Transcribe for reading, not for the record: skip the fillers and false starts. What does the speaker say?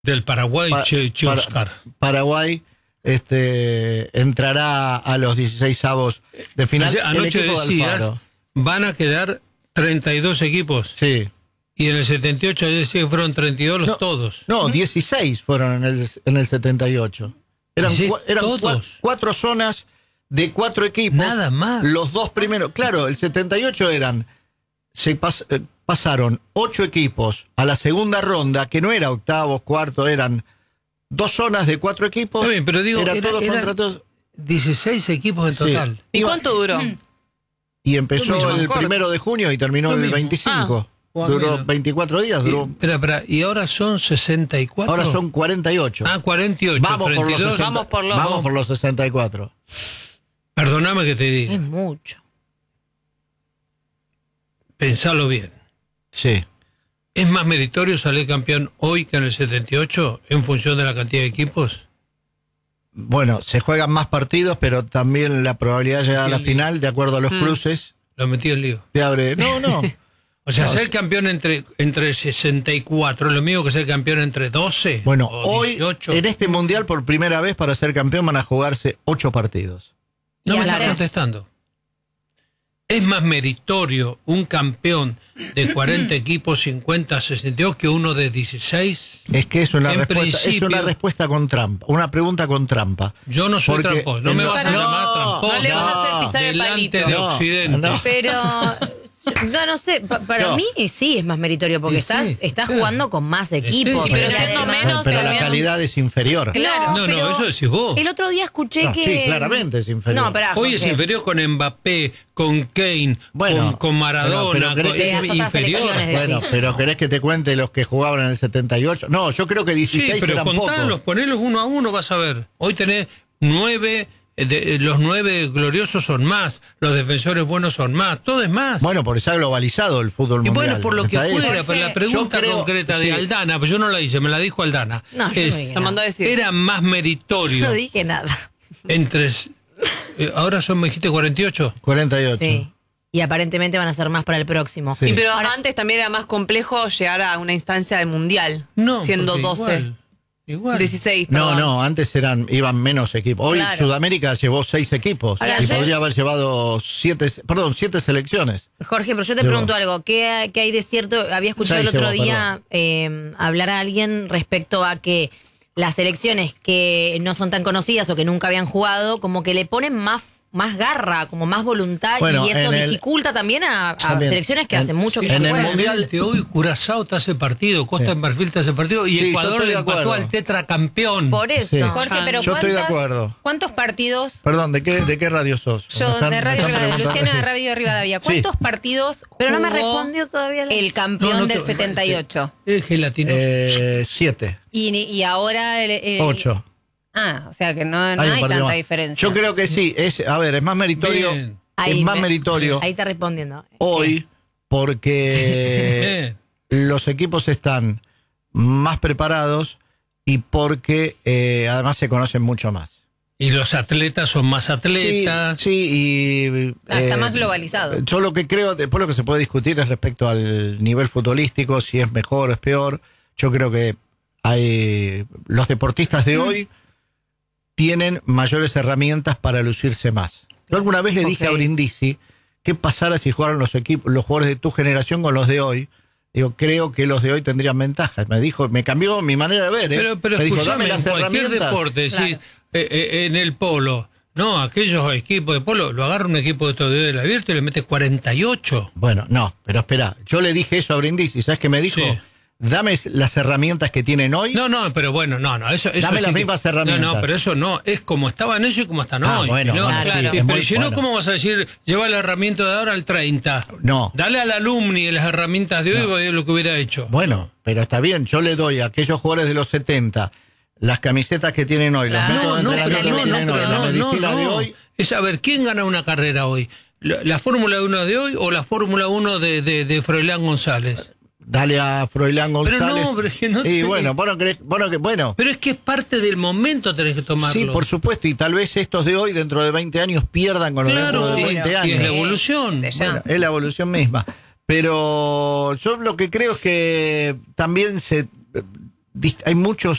Del Paraguay, Oscar. Paraguay entrará a los 16avos de final. Anoche decías, van a quedar 32 equipos. Sí. Y en el 78 decía que fueron 32 todos. No, 16 fueron en el 78. Eran todos. 4 zonas de 4 equipos. Nada más. Los 2 primeros. Claro, el 78 pasaron 8 equipos a la segunda ronda, que no era octavos, cuartos, eran 2 zonas de 4 equipos. Bien, pero digo, eran contra todos. 16 equipos en total. Sí. ¿Y cuánto duró? Y empezó el 1 de junio y terminó el 25. Duró 24 días. Espera, ¿y ahora son 64? Ahora son 48. 48. Vamos 32. Vamos por los 64. Perdóname que te diga. Es mucho. Pensalo bien. Sí. ¿Es más meritorio salir campeón hoy que en el 78 en función de la cantidad de equipos? Bueno, se juegan más partidos, pero también la probabilidad de llegar a la final, de acuerdo a los cruces. Lo metí en lío. Te abre. No. O sea, ser campeón entre 64 es lo mismo que ser campeón entre 12. Bueno, o 18. Hoy, en este mundial, por primera vez para ser campeón, van a jugarse 8 partidos. No me estás contestando. ¿Es más meritorio un campeón de 40 equipos, 50, 62, que uno de 16? Es que es una respuesta, respuesta con trampa, una pregunta con trampa. Yo no soy tramposo, no me vas a llamar tramposo. No le vas a hacer pisar el palito. Delante de Occidente. No. Pero... No sé, para mí sí es más meritorio porque estás jugando con más equipos. Sí, pero siendo menos. Pero la calidad es inferior. Claro, No, eso decís vos. El otro día escuché que... Sí, claramente es inferior. No, hoy es inferior con Mbappé, con Kane, con Maradona. Es inferior. Bueno, pero ¿querés que te cuente los que jugaban en el 78? No, yo creo que 16 pero eran contalos, ponelos 1 a 1, vas a ver. Hoy tenés 9... los 9 gloriosos son más, los defensores buenos son más, todo es más. Bueno, porque se ha globalizado el fútbol mundial. Y bueno, por lo que fuera, pero la pregunta concreta de Aldana, pues yo no la hice, me la dijo Aldana. No, yo no dije nada. Mandó a decir. Era más meritorio. Yo no dije nada. Entre ahora me dijiste 48. 48. Sí. Y aparentemente van a ser más para el próximo. Sí. Pero antes también era más complejo llegar a una instancia de mundial. No, siendo 12. Igual. 16, perdón. No, antes iban menos equipos. Hoy Sudamérica llevó 6 equipos. Ahora, y podría haber llevado 7 selecciones. Jorge, pero yo te pregunto algo. ¿Qué hay de cierto? Había escuchado el otro día hablar a alguien respecto a que las selecciones que no son tan conocidas o que nunca habían jugado, como que le ponen más garra, como más voluntad, y eso dificulta también a selecciones que hace mucho que en no el juegan. mundial hoy Curazao te hace partido, Costa de Marfil te hace partido, y Ecuador le empató al tetracampeón. Por eso. Sí. Jorge, pero yo estoy de acuerdo. ¿Cuántos partidos? Perdón, ¿de qué radio sos? Yo, de Radio Rivadavia, Luciana de Radio Rivadavia. ¿Cuántos partidos jugó Pero no me respondió todavía. el campeón del 78? Es gelatino. 7. Y ahora... 8. O sea que no hay tanta diferencia. Yo creo que sí. Es más meritorio. Bien. Es más meritorio Ahí está respondiendo. hoy porque los equipos están más preparados y porque además se conocen mucho más. Y los atletas son más atletas. Sí, y... está más globalizado. Yo lo que creo, después lo que se puede discutir es respecto al nivel futbolístico, si es mejor o es peor. Yo creo que los deportistas de hoy tienen mayores herramientas para lucirse más. Yo alguna vez le dije a Brindisi qué pasara si jugaran los jugadores de tu generación con los de hoy. Digo, creo que los de hoy tendrían ventajas. Me cambió mi manera de ver. Pero me dijo, escuchame, dame las en cualquier herramientas. deporte, claro. En el polo, no, aquellos equipos de polo, lo agarra un equipo de todo del abierto y le mete 48. Bueno, no, pero espera, yo le dije eso a Brindisi, ¿sabes qué me dijo? Sí. Dame las herramientas que tienen hoy. No, pero bueno, eso dame sí las mismas herramientas. No, pero eso no, es como estaban ellos y como están hoy. Bueno, ¿no? claro. Sí, pero si no, ¿cómo vas a decir, lleva la herramienta de ahora al 30? No. Dale al alumni las herramientas de hoy lo que hubiera hecho. Bueno, pero está bien, yo le doy a aquellos jugadores de los 70 las camisetas que tienen hoy, los métodos de entrenamiento que tienen hoy, la medicina de hoy. Es saber quién gana una carrera hoy. ¿La Fórmula 1 de hoy o la Fórmula 1 de Froilán González? Dale a Froilán González. Pero es que no y bueno. Pero es que es parte del momento, tenés que tomarlo. Sí, por supuesto, y tal vez estos de hoy, dentro de 20 años, pierdan con los dentro de 20 años. Y es la evolución. Bueno, es la evolución misma. Pero yo lo que creo es que también hay muchos